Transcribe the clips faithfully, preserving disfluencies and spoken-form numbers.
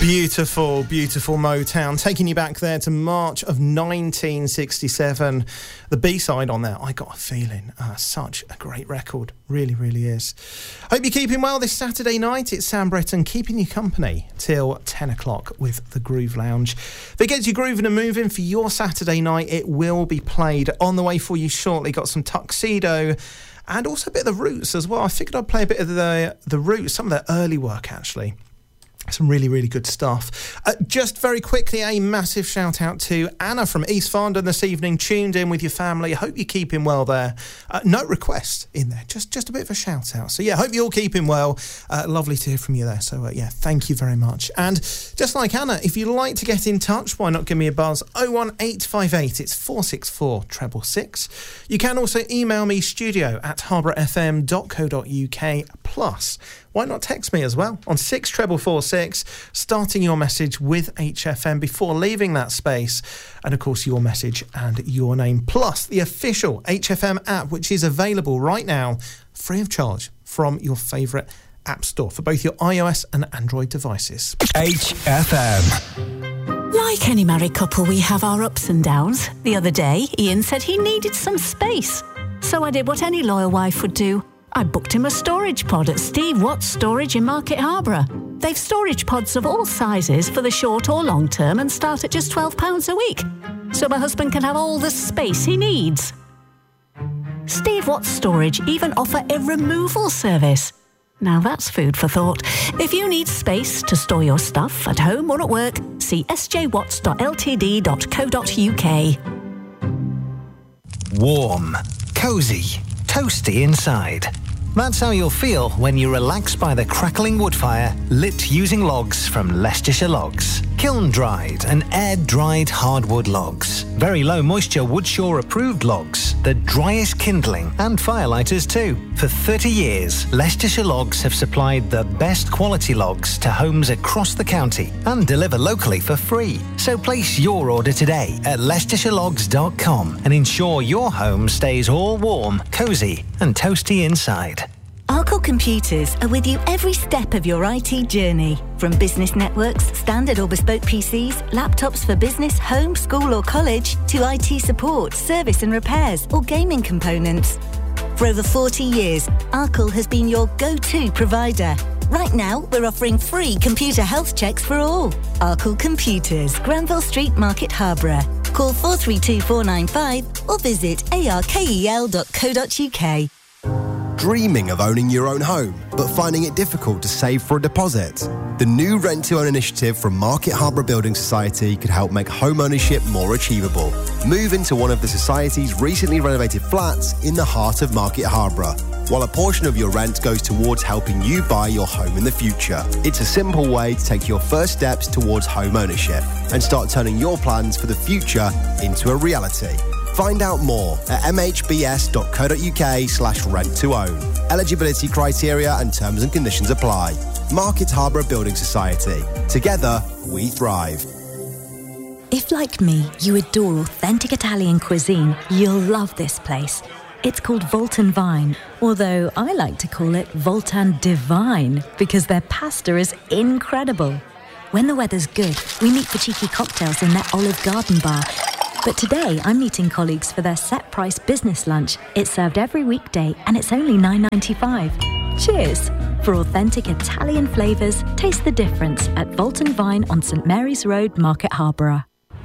Beautiful, beautiful Motown. Taking you back there to March of nineteen sixty-seven. The B-side on there, I Got a Feeling. Uh, such a great record. Really, really is. Hope you're keeping well this Saturday night. It's Sam Britton keeping you company till ten o'clock with the Groove Lounge. If it gets you grooving and moving for your Saturday night, it will be played on the way for you shortly. Got some Tuxedo and also a bit of the Roots as well. I figured I'd play a bit of the, the Roots, some of their early work actually. Some really, really good stuff. Uh, just very quickly, a massive shout out to Anna from East Farndon this evening, tuned in with your family. Hope you're keeping well there. Uh, no request in there, just just a bit of a shout out. So yeah, hope you're all keeping well. Uh, lovely to hear from you there. So uh, yeah, thank you very much. And just like Anna, if you'd like to get in touch, why not give me a buzz? oh one eight five eight, it's four six four, six six six. You can also email me studio at harborough f m dot co dot u k. Plus, why not text me as well on six four four six, starting your message with H F M before leaving that space, and of course your message and your name, plus the official H F M app, which is available right now free of charge from your favourite app store for both your iOS and Android devices. H F M. Like any married couple, we have our ups and downs. The other day, Ian said he needed some space, so I did what any loyal wife would do. I booked him a storage pod at Steve Watts Storage in Market Harborough. They've storage pods of all sizes for the short or long term and start at just twelve pounds a week. So my husband can have all the space he needs. Steve Watts Storage even offer a removal service. Now that's food for thought. If you need space to store your stuff at home or at work, see s j watts dot l t d dot co dot u k. Warm, cosy, toasty inside. That's how you'll feel when you relax by the crackling wood fire lit using logs from Leicestershire Logs. Kiln-dried and air-dried hardwood logs. Very low moisture Woodshaw approved logs. The driest kindling and firelighters too. For thirty years, Leicestershire Logs have supplied the best quality logs to homes across the county and deliver locally for free. So place your order today at leicestershire logs dot com and ensure your home stays all warm, cosy and toasty inside. Arkle Computers are with you every step of your I T journey. From business networks, standard or bespoke P Cs, laptops for business, home, school or college, to I T support, service and repairs, or gaming components. For over forty years, Arkle has been your go-to provider. Right now, we're offering free computer health checks for all. Arkle Computers, Granville Street, Market Harborough. Call four three two four nine five or visit arkel dot co dot u k. Dreaming of owning your own home, but finding it difficult to save for a deposit? The new Rent to Own initiative from Market Harborough Building Society could help make home ownership more achievable. Move into one of the Society's recently renovated flats in the heart of Market Harborough, while a portion of your rent goes towards helping you buy your home in the future. It's a simple way to take your first steps towards home ownership and start turning your plans for the future into a reality. Find out more at m h b s dot co dot u k slash rent to own. Eligibility criteria and terms and conditions apply. Market Harborough Building Society. Together, we thrive. If, like me, you adore authentic Italian cuisine, you'll love this place. It's called Voltan Vine, although I like to call it Voltan Divine because their pasta is incredible. When the weather's good, we meet for cheeky cocktails in their Olive Garden bar. But today, I'm meeting colleagues for their set-price business lunch. It's served every weekday, and it's only nine ninety-five. Cheers! For authentic Italian flavours, taste the difference at Voltan Vine on St Mary's Road, Market Harborough.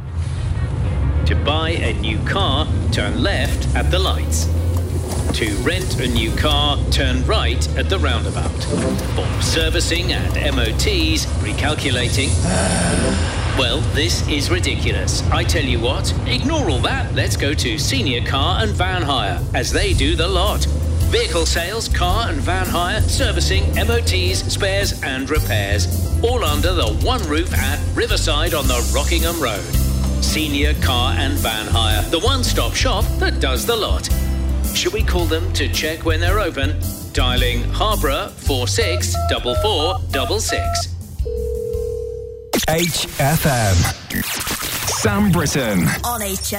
To buy a new car, turn left at the lights. To rent a new car, turn right at the roundabout. For servicing and M O Ts, recalculating. Well, this is ridiculous. I tell you what, ignore all that. Let's go to Senior Car and Van Hire, as they do the lot. Vehicle sales, car and van hire, servicing, M O Ts, spares and repairs. All under the one roof at Riverside on the Rockingham Road. Senior Car and Van Hire, the one-stop shop that does the lot. Should we call them to check when they're open? Dialing Harborough four six four four six six. H F M. Sam Britton. On H F M.